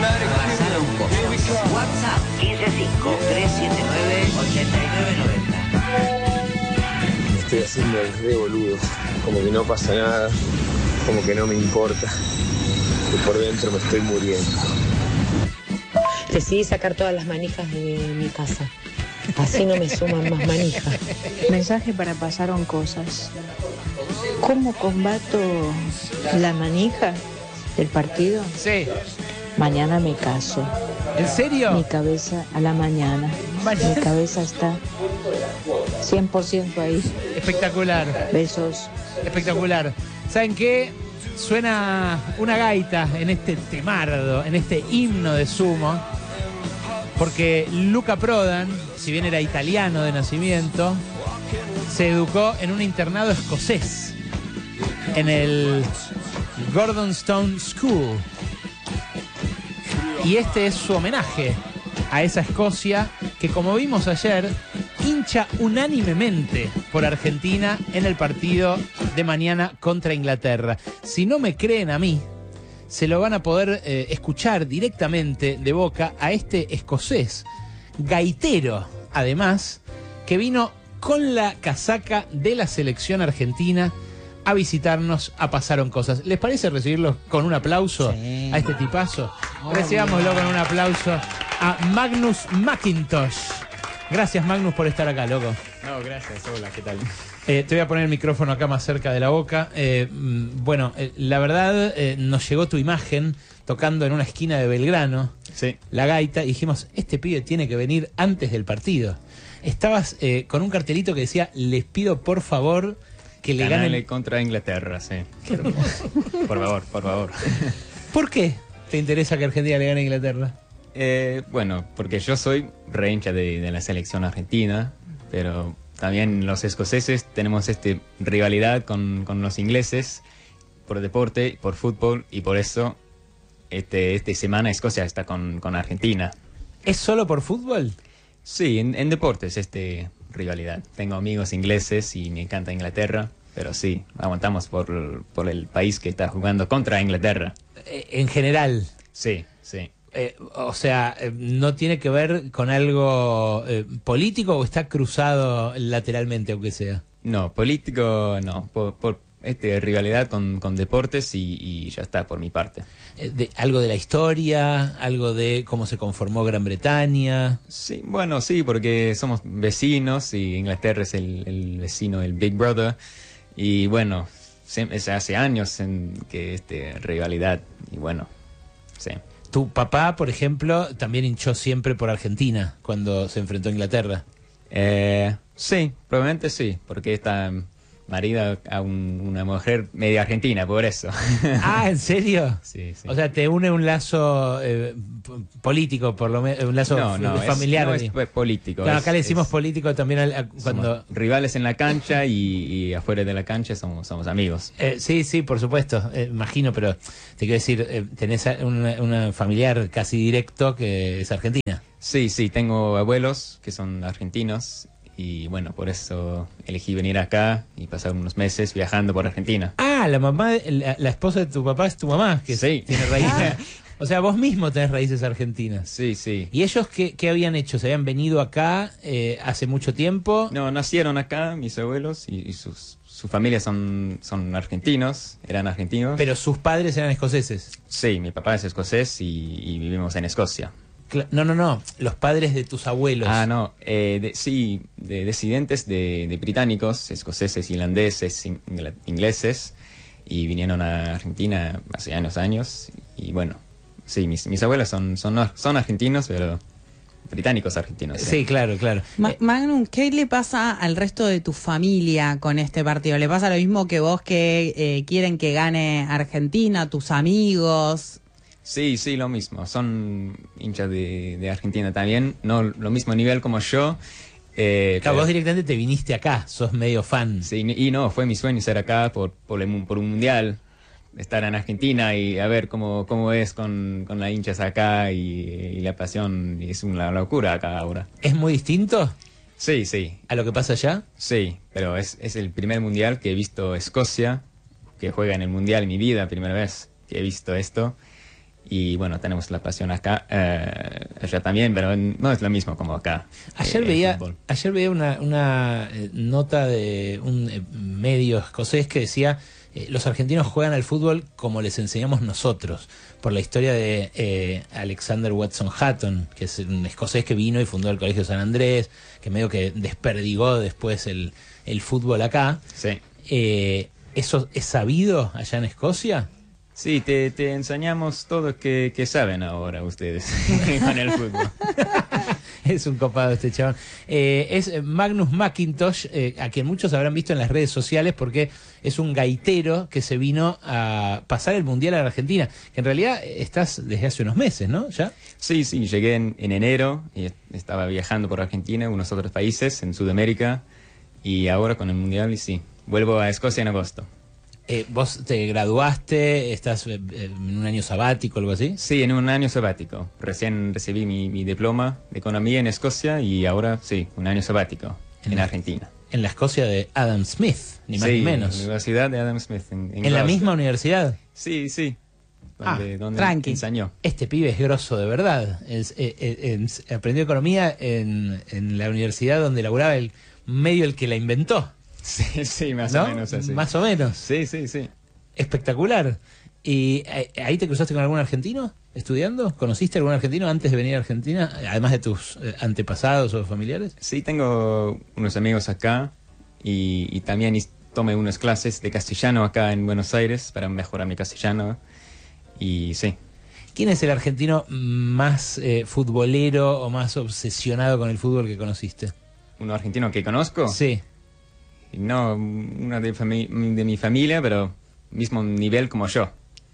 Pasaron cosas. WhatsApp 155-379-8990. Me estoy haciendo el re boludo. Como que no pasa nada. Como que no me importa. Que por dentro me estoy muriendo. Decidí sacar todas las manijas de mi casa. Así no me suman más manijas. Mensaje para pasaron cosas. ¿Cómo combato la manija del partido? Sí. Mañana me caso. ¿En serio? Mi cabeza a la mañana. Mañana. Mi cabeza está 100% ahí. Espectacular. Besos. Espectacular. ¿Saben qué? Suena una gaita en este temardo, en este himno de Sumo, porque Luca Prodan, si bien era italiano de nacimiento, se educó en un internado escocés, en el Gordonstoun School. Y este es su homenaje a esa Escocia que, como vimos ayer, hincha unánimemente por Argentina en el partido de mañana contra Inglaterra. Si no me creen a mí, se lo van a poder escuchar directamente de boca a este escocés, gaitero, además, que vino con la casaca de la selección argentina a visitarnos a Pasaron Cosas. ¿Les parece recibirlo con un aplauso a este tipazo? Recibámoslo con un aplauso a Magnus Mackintosh. Gracias, Magnus, por estar acá, loco. No, gracias. Hola, ¿qué tal? Te voy a poner el micrófono acá más cerca de la boca. La verdad, nos llegó tu imagen tocando en una esquina de Belgrano, sí, la gaita, y dijimos, este pibe tiene que venir antes del partido. Estabas con un cartelito que decía, les pido por favor que le ganen contra Inglaterra, sí. Qué hermoso. Por favor, por favor. ¿Por qué te interesa que Argentina le gane a Inglaterra? Bueno, porque yo soy re hincha de la selección argentina, pero también los escoceses tenemos rivalidad con los ingleses por deporte, por fútbol, y por eso esta semana Escocia está con Argentina. ¿Es solo por fútbol? Sí, en deportes rivalidad. Tengo amigos ingleses y me encanta Inglaterra, pero sí, aguantamos por el país que está jugando contra Inglaterra. En general. Sí, sí. ¿No tiene que ver con algo político o está cruzado lateralmente, aunque sea? No, político no, por rivalidad con deportes y ya está, por mi parte. ¿Algo de la historia? ¿Algo de cómo se conformó Gran Bretaña? Sí, bueno, sí, porque somos vecinos y Inglaterra es el vecino, el Big Brother. Y bueno, hace años que rivalidad y bueno, sí. Tu papá, por ejemplo, también hinchó siempre por Argentina cuando se enfrentó a Inglaterra. Sí, probablemente sí, porque está marida a una mujer medio argentina, por eso. Ah, ¿en serio? Sí, sí. O sea, te une un lazo político, por lo menos, un lazo familiar. No es político. Claro, acá le decimos político también cuando... Somos rivales en la cancha y afuera de la cancha somos amigos. Sí, por supuesto, imagino, pero te quiero decir, tenés una familiar casi directo que es argentina. Sí, tengo abuelos que son argentinos. Y bueno, por eso elegí venir acá y pasar unos meses viajando por Argentina. Ah, la esposa de tu papá es tu mamá, que sí, tiene raíces. O sea, vos mismo tenés raíces argentinas. Sí, sí. ¿Y ellos qué habían hecho? ¿Se habían venido acá hace mucho tiempo? No, nacieron acá mis abuelos y su familia son argentinos, eran argentinos. ¿Pero sus padres eran escoceses? Sí, mi papá es escocés y vivimos en Escocia. No, los padres de tus abuelos. Ah, no, de descendientes de británicos, escoceses, irlandeses, ingleses, y vinieron a Argentina hace años, y bueno, sí, mis abuelos son argentinos, pero británicos argentinos. Sí, claro. Magnum, ¿qué le pasa al resto de tu familia con este partido? ¿Le pasa lo mismo que vos que quieren que gane Argentina, tus amigos? Sí, lo mismo. Son hinchas de Argentina también. No lo mismo nivel como yo. Claro, vos directamente te viniste acá, sos medio fan. Sí, y no, fue mi sueño ser acá por un mundial. Estar en Argentina y a ver cómo es con las hinchas acá y la pasión. Y es una locura acá ahora. ¿Es muy distinto? Sí. ¿A lo que pasa allá? Sí, pero es el primer mundial que he visto Escocia, que juega en el mundial en mi vida, primera vez que he visto esto. Y bueno, tenemos la pasión acá, allá también, pero no es lo mismo como acá. Ayer veía una nota de un medio escocés que decía los argentinos juegan al fútbol como les enseñamos nosotros, por la historia de Alexander Watson Hatton, que es un escocés que vino y fundó el Colegio San Andrés, que medio que desperdigó después el fútbol acá. Sí. ¿Eso es sabido allá en Escocia? Sí, te enseñamos todo que saben ahora ustedes con el fútbol. Es un copado este chabón. Es Magnus Mackintosh, a quien muchos habrán visto en las redes sociales porque es un gaitero que se vino a pasar el Mundial a la Argentina. Que en realidad estás desde hace unos meses, ¿no? ¿Ya? Sí, llegué en enero y estaba viajando por Argentina, unos otros países en Sudamérica y ahora con el Mundial y sí, vuelvo a Escocia en agosto. ¿Vos te graduaste? ¿Estás en un año sabático o algo así? Sí, en un año sabático. Recién recibí mi diploma de economía en Escocia y ahora sí, un año sabático en Argentina. En la Escocia de Adam Smith, ni más ni menos. En la Universidad de Adam Smith. ¿En la misma universidad? Sí. Donde tranqui. enseñó. Este pibe es grosso de verdad. Aprendió economía en la universidad donde laburaba el que la inventó. Sí, más ¿No? o menos así. Más o menos. Sí. Espectacular. ¿Y ahí te cruzaste con algún argentino estudiando? ¿Conociste algún argentino antes de venir a Argentina? Además de tus antepasados o familiares. Sí, tengo unos amigos acá y también tomé unas clases de castellano acá en Buenos Aires para mejorar mi castellano. Y sí. ¿Quién es el argentino más futbolero o más obsesionado con el fútbol que conociste? ¿Uno argentino que conozco? Sí. No, una de mi familia, pero mismo nivel como yo,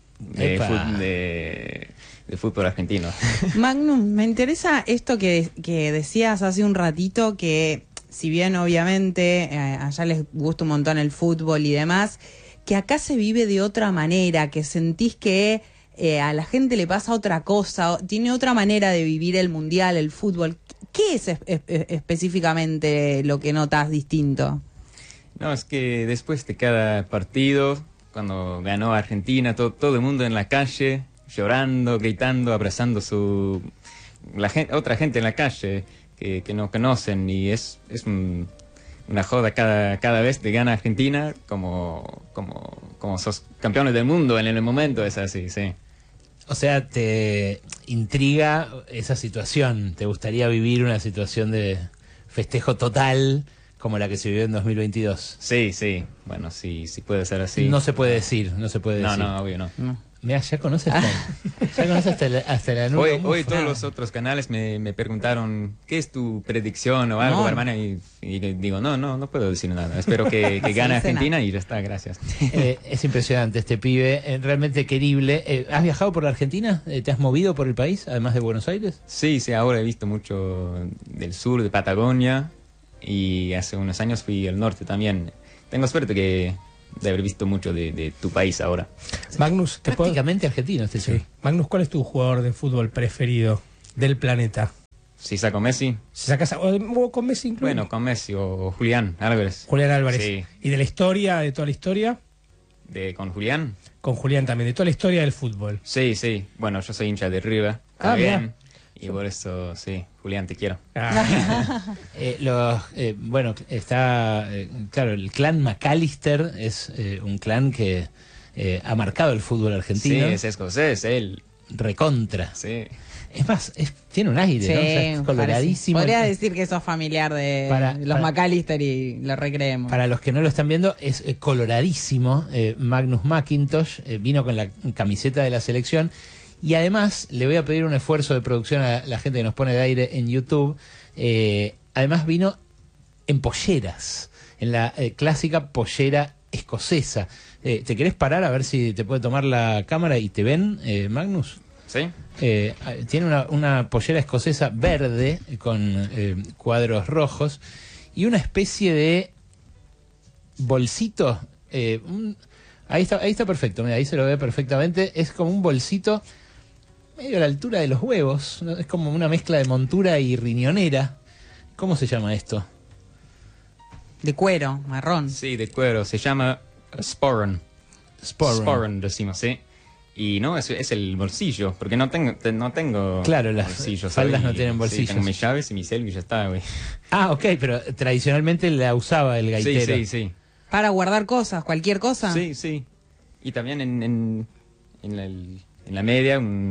de fútbol argentino. Magnus, me interesa esto que decías hace un ratito, que si bien obviamente allá les gusta un montón el fútbol y demás, que acá se vive de otra manera, que sentís que a la gente le pasa otra cosa, tiene otra manera de vivir el mundial, el fútbol. ¿Qué es específicamente lo que notas distinto? No, es que después de cada partido, cuando ganó Argentina, todo el mundo en la calle, llorando, gritando, abrazando otra gente en la calle que no conocen, y es una joda cada vez que gana Argentina, como sos campeones del mundo en el momento, es así, sí. O sea, te intriga esa situación, ¿te gustaría vivir una situación de festejo total como la que se vivió en 2022? Sí. Bueno, sí puede ser así. No se puede decir. No, obvio no. Mira, ya conoces hasta la nube. Hoy todos los otros canales me preguntaron ¿qué es tu predicción o algo, hermana? Y digo, no puedo decir nada. Espero que gane Argentina y ya está, gracias. Es impresionante este pibe, realmente querible. ¿Has viajado por la Argentina? ¿Te has movido por el país, además de Buenos Aires? Sí, ahora he visto mucho del sur, de Patagonia, y hace unos años fui al norte también. Tengo suerte de haber visto mucho de tu país ahora. Magnus, prácticamente argentino este chico. Magnus, ¿cuál es tu jugador de fútbol preferido del planeta? Si saco Messi. Si sacas o con Messi incluso. Bueno, con Messi o Julián Álvarez. Julián Álvarez. Sí. ¿Y de la historia, de toda la historia? ¿Con Julián? Con Julián también, de toda la historia del fútbol. Sí. Bueno, yo soy hincha de River. Bien. Y por eso, sí, Julián, te quiero. Bueno, está, claro, el clan McAllister es un clan que ha marcado el fútbol argentino. Sí, es escocés, él. Recontra. Sí. Es más, tiene un aire, sí, ¿no? O sea, es coloradísimo. Podría decir que sos familiar de los McAllister y lo recreemos. Para los que no lo están viendo, es coloradísimo. Magnus Mackintosh vino con la camiseta de la selección. Y además, le voy a pedir un esfuerzo de producción a la gente que nos pone de aire en YouTube. Además vino en polleras, en la clásica pollera escocesa. ¿Te querés parar a ver si te puede tomar la cámara y te ven, Magnus? Sí. Tiene una pollera escocesa verde con cuadros rojos y una especie de bolsito. Ahí está perfecto, mira, ahí se lo ve perfectamente. Es como un bolsito medio a la altura de los huevos, ¿no? Es como una mezcla de montura y riñonera. ¿Cómo se llama esto? De cuero, marrón. Sí, de cuero. Se llama Sporran. Sporran decimos, sí. Y no, es el bolsillo, porque no tengo Claro, las bolsillos. faldas ¿sabes? no tienen bolsillos. Sí, tengo mis llaves y mi cel y ya está, güey. Ah, ok, pero tradicionalmente la usaba el gaitero. Sí. Para guardar cosas, cualquier cosa. Sí. Y también en la media un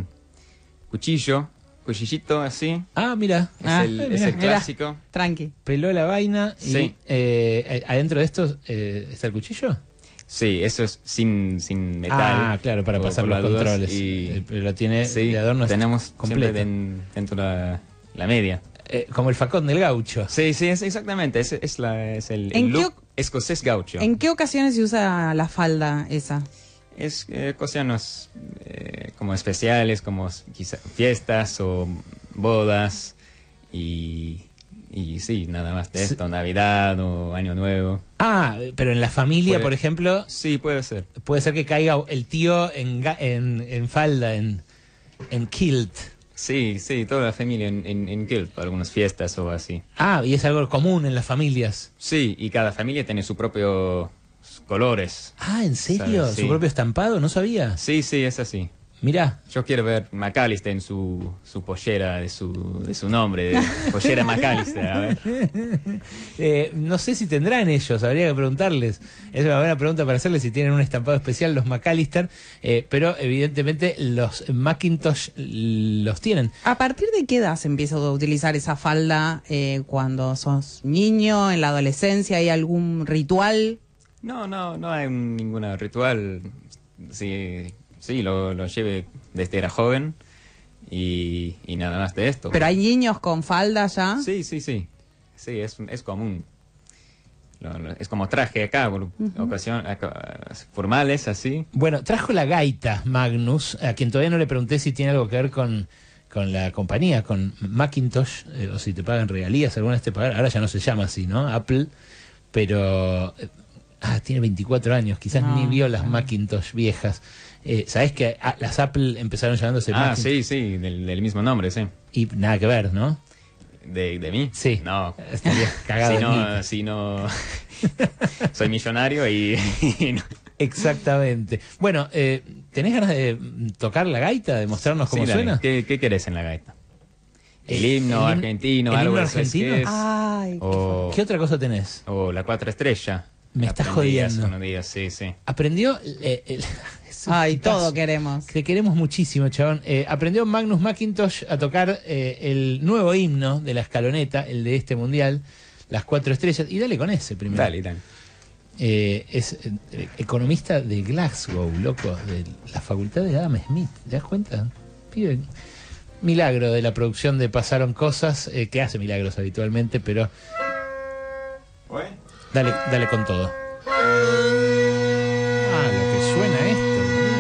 cuchillito así. Ah, mira. Es el Mirá, clásico. tranqui. Peló la vaina y Sí. adentro de esto está el cuchillo. Sí, eso es sin metal. Ah, claro, para por- pasar por los las dudas. controles. Y Pero lo tiene sí, de adorno tenemos completo. siempre dentro la media. Como el facón del gaucho. Sí, es exactamente. Es el ¿En qué look escocés gaucho. ¿En qué ocasiones se usa la falda esa? Es ocasiones como especiales, como quizá fiestas o bodas y sí, nada más de esto, Navidad o Año Nuevo. Ah, pero en la familia, Puede- por ejemplo, Sí, puede ser. puede ser que caiga el tío en falda, en kilt. Sí, toda la familia en kilt para algunas fiestas o así. Ah, y es algo común en las familias. Sí, y cada familia tiene su propio colores. Ah, ¿en serio? ¿Sabes? ¿Su Sí. propio estampado? No sabía. Sí, es así. Mirá. Yo quiero ver McAllister en su pollera de su nombre, de pollera McAllister, a ver. No sé si tendrán ellos, habría que preguntarles. Es una buena pregunta para hacerles si tienen un estampado especial los McAllister, pero evidentemente los Macintosh los tienen. ¿A partir de qué edad se empieza a utilizar esa falda cuando sos niño, en la adolescencia? ¿Hay algún ritual? No hay ningún ritual. Sí, lo llevé desde era joven y nada más de esto. ¿Pero hay niños con falda ya? Sí. Sí, es común. Es como traje acá, por ocasiones formales, así. Bueno, trajo la gaita Magnus, a quien todavía no le pregunté si tiene algo que ver con la compañía, con Macintosh, o si te pagan regalías, alguna vez te pagan, ahora ya no se llama así, ¿no? Apple, pero tiene 24 años, quizás No, ni vio las claro. Macintosh viejas. ¿Sabés que las Apple empezaron llamándose Macintosh? Sí, del mismo nombre, sí. Y nada que ver, ¿no? ¿De mí? Sí. No. Estaría cagado en guita. Si no... Soy millonario y no. Exactamente. Bueno, ¿tenés ganas de tocar la gaita, de mostrarnos cómo Sí, dale. suena? ¿Qué querés en la gaita? El El himno himno- argentino, ¿el algo himno así argentino? que es. Ay, O, ¿Qué otra cosa tenés? o la 4 estrella. Me estás Aprendí hace jodiendo. unos días, sí. Aprendió... es un Ay, tipazo. todo queremos. Te queremos muchísimo, chabón. Aprendió Magnus Macintosh a tocar el nuevo himno de la escaloneta, el de este mundial, las 4 estrellas. Y dale con ese primero. Dale. Es economista de Glasgow, loco, de la facultad de Adam Smith. ¿Te das cuenta? Pibe, milagro de la producción de Pasaron Cosas, que hace milagros habitualmente, pero dale con todo.